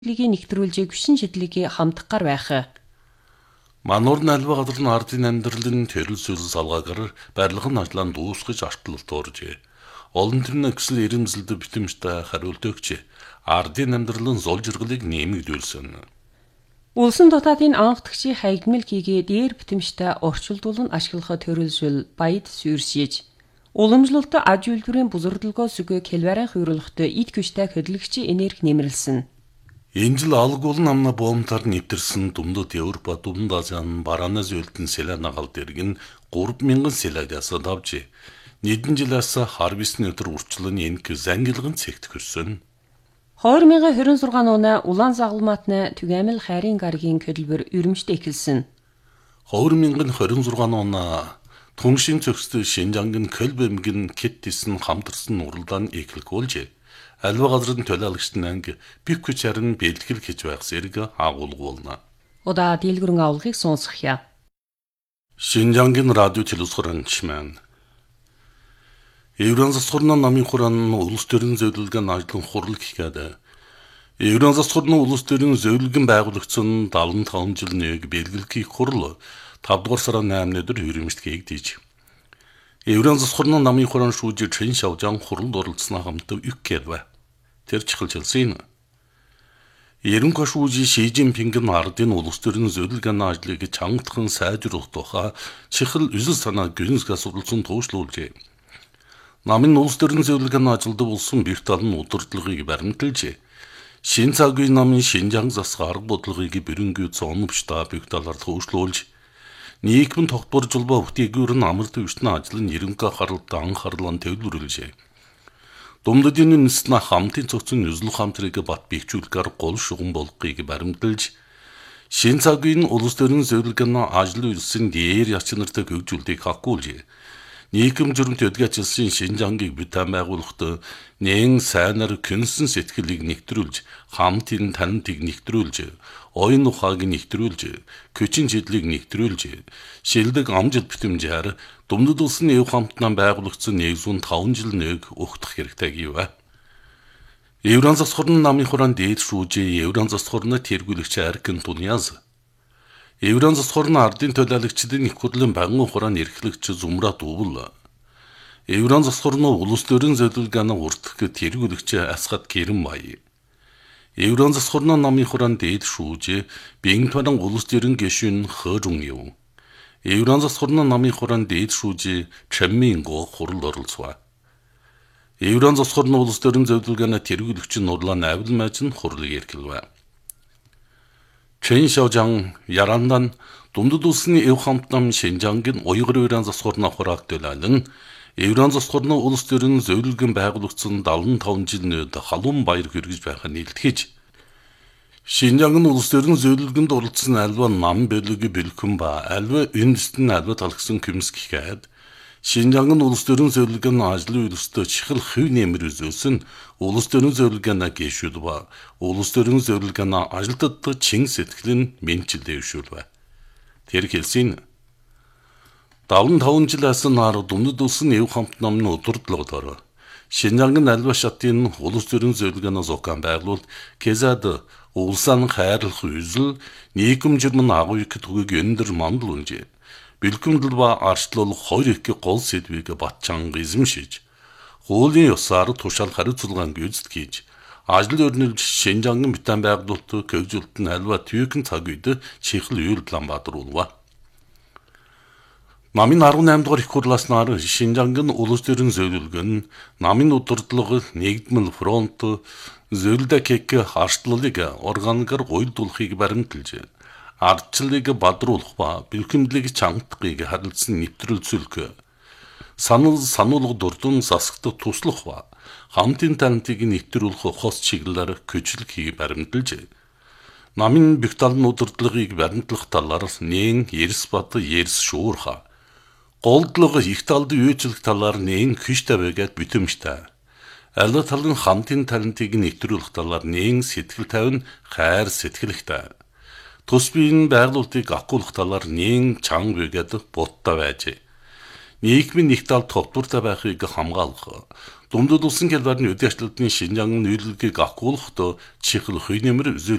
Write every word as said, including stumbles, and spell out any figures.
Лигийн нэгтрүүлжээ гүшин шидлигийн хамтгаар байх. Мануур альва газар нь ардын амьдралын төрөлсөл салгаагаар барилгын ажлаа дуусгаж артлалт оржээ. Олон төрний өксөл ирэмзэлд битэмжтэй хариулт өгч ардын амьдралын зол жиргалыг нэмэгдүүлсэн. Улсын дотаадын анхдагчийн хаягдмал хийгээ дээр битэмжтэй орчилдуулан ашиглах төрөлсөл баяд сүрсэж. Уламжлалт аж үйлдвэрийн бузардлагоо сүгэ келбарын хөврөлтөд ид күштэй хөдөлгчийн энерги нэмэрлсэн. Энэ жил алг болон амна боомтаар нэвтэрсэн Думдад Европа Думд Азиан бараанаас үлдэн сэлэ нагалд иргэн гурван мянган сэлэгээс давжээ. Нэгэн жилээс харвестны өдөр урчлан энэг зангилган цэгт хөрсөн. хоёр мянган хорин зургаан оноо улаан загалмаатны түгээмэл хайрын гарагийн хөдөлбөр өрөмжтэй эхэлсэн. хоёр мянган хорин зургаан оноо Түншин цогцтой Шинжангийн Көлбэмгэн Кэттисэн хамтарсан уралдаан эхлүүлжээ. Альва газрын төлөөлөгчдийн анги биквч харин бэлтгэл хийж байх зэрэг агуулгуулна. Удаа дийлгүрэн авлагыг сонсгоё. Шинжангийн радио телевизорын Еврон засварны намын хураан улс төрийн зөвлөлгөөн ажлын хурал гэхэд Еврон засварны улс төрийн зөвлөлгөөн байгуулагдсан дааван таван жил нэг бэлгэлхий хурал тавд дугаар сарын наймны өдөр хөрөмжт гээгдэж. Еврон засварны намын хураан шүүж Чин Шавжан хуралд оролцсоноо хамтав үккэв. Тэр чихэлжэлсэн. Ерөнхий шүүж Ши Жинпингийн ардын улс төрийн зөвлөлгөөний ажлыг чангатхан сайжруулах тухай чихэл үзэл санаа гүнзгээс уралсан туушлуулжээ. Намын улс төрийн зөвлөлгөөний ажилд болсон бэрт талын удирдлагыг баримталжээ. Шин цагийн намын Шинжаан засаг арга бодлогыг бэрэнгүй зоновчтой бэрт талаар туушлуулж нийгмийн тогтвор жолбоо хөтөөгөр нь амар төвчний ажлын ерөнхий харалт анхаарлаа төвлөрүүлжээ. Думдадын нэстна хамтын цогцон үзлэх хамтрыг бат бихжүүлгээр гол шугам болгохыг баримталж шин цагийн улс төрийн зөвлөлгөөний ажил үйлсэн дээр ячнартай хөгжүүлдэг хакуулжээ. Нийгэм журмт өдгөөчилсэн Шинжангийг бүтээн байгуулахад нэн сайнаар күнсэн сэтгэлийг нэгтрүүлж, хамтын танитыг нэгтрүүлж, оюун ухааг нэгтрүүлж, көчин жидлийг нэгтрүүлж, шилдэг амжилт битэмжээр Думдад улсын эв хамтнаа байгуулагдсан нэгэн таван жил нэг өгдөх хэрэгтэй гэв. Еврон засварны намын хураан дээд шүүжээ Еврон засварны тэргүүлэгч Аркин Туньяз Еврон засварны ардын төлөөлөгчдийн их хурлын баган хураан эрхлэгч Зумрат Увл Еврон засварны улс төрийн зөвлөлгөөний урдх тэргүүлэгч Асгат Керенбай Еврон засварны намын хураан дээд шүүжээ Бинтваран улс төрийн гишүүн Хөрүн Юу Еврон засварны намын хураан дээд шүүжээ Чаммин Го хурал оролцов. Еврон засварны улс төрийн зөвлөлгөөний тэргүүлэгч Нурлан Авилмаж нь хурлыг эрхлэв. Чин Шавжан Ярандан Думдад улсын эв хамтнам Шинжангийн уйгыр Еврон засварны хурааг төлөөлөн Еврон засварны улс төрийн зөвлөлгөөн байгуулагдсан дааван таван жилийн үед халуун баяр хүргэж байхыг нийлдэхэж Шинжангийн улс төрийн зөвлөлгөөнд оролцсон альва нам бэлэг бэлхэн ба альва эндстэн альва талгсан көмс гэхэд Шинжангийн улс төрийн зөвлөлгөөний ажлын үйлстэй чихэл хэв нэмэр үзүүлсэн улс төрийн зөвлөлгөөний гишүүд ба улс төрийн зөвлөлгөөний ажилтнууд чин сэтгэлэн мэнчил дэвшүүлв. Тэр хэлсэн дааван таван жилээс нар Думдад улсын эв хамт намны удирдлагаар Шинжангийн альва шатын улс төрийн зөвлөгөөний зохион байгуулалт Кезад улсын хайрлах үзэл нийгэм жирмэн агуйг түгийг өндөр мандал үнжээ. Бэлгэмдэл ба арчлуулах хоёр их гол сэдвийг батчанга эзэмшиж, хуулийн ёсоор тушаал хариуцлагаан гүйцэд хийж, ажил өрнөлж Шинжангийн бүтээн байгуулалт хөгжүүлэлт нь альва түйхэн цаг үед чихэл Улаанбаатар улва. Намын арван дугаар их хурлаас нар Шинжангийн улс төрийн зөвлөлгөөн намын удирдлага нэгдмэл фронт зөвлөдөг арчлалыг органикаар гуйлдуулахыг баримталж ардчлалыг бадруулах ба бэлхэмдлийг чангатахыг харилцсан нэвтрүүлцүүлэх санал сануулга дурдун засагт туслах ба хамтын танитыг нэвтрүүлэх хос чиглэлээр көчлөг хийг баримталж намын бүх талын удирдлагыг баримтлах талаар нэн Ерс бат Ерс шуурха голдлого их талд үйжлэх талаар нэн хүчтэй байгаад битэмжтэй альва талын хамтын талентыг нэвтрүүлэх талаар нэн сэтгэл тавин хайр сэтгэлхтэй тус биеийн байгуулалтыг агуулах талаар нэн чанга байгаад бутта байж нийгмийн нэг талд товдуртай байхыг хамгаалах, дундад улсын хялбарны үдийн ачлалтын Шинжаангийн нийлүүлгийг агуулгахдаа чихэл хүй нэмэр